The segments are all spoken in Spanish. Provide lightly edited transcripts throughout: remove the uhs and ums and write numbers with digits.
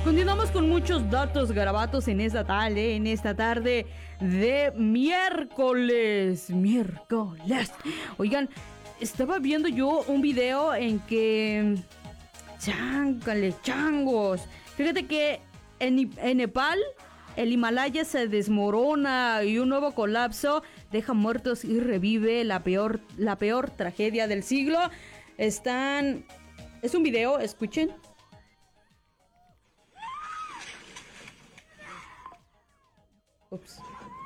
Continuamos con muchos datos garabatos en esta tarde de miércoles. Oigan, estaba viendo yo un video en que... changos. Fíjate que en Nepal el Himalaya se desmorona y un nuevo colapso deja muertos y revive la peor tragedia del siglo. Es un video, escuchen. Ups.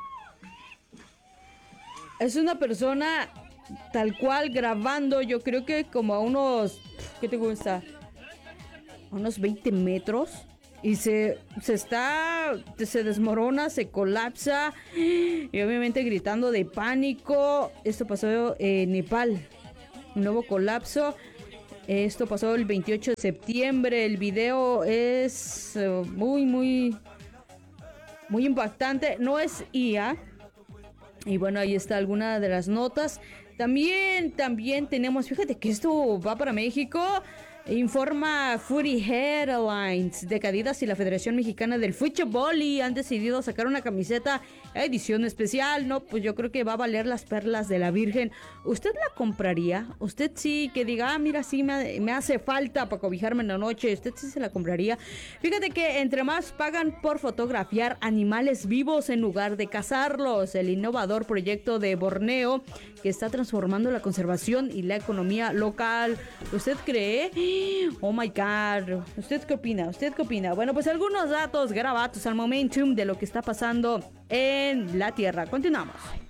Es una persona tal cual grabando, yo creo que como a unos, ¿qué te gusta? A unos 20 metros. Y se desmorona, se colapsa. Y obviamente gritando de pánico. Esto pasó en Nepal. Un nuevo colapso. Esto pasó el 28 de septiembre. El video es muy impactante. No es IA. Y bueno, ahí está alguna de las notas. También tenemos, fíjate que esto va para México. Informa Footy Headlines de que Adidas y la Federación Mexicana del Fútbol han decidido sacar una camiseta edición especial, ¿no? Pues yo creo que va a valer las perlas de la Virgen. ¿Usted la compraría? ¿Usted sí que diga, mira, sí me hace falta para cobijarme en la noche? ¿Usted sí se la compraría? Fíjate que entre más pagan por fotografiar animales vivos en lugar de cazarlos. El innovador proyecto de Borneo que está transformando la conservación y la economía local. ¿Usted cree? Oh my God. ¿Usted qué opina? Bueno, pues algunos datos garabatos al momentum de lo que está pasando en la Tierra. Continuamos.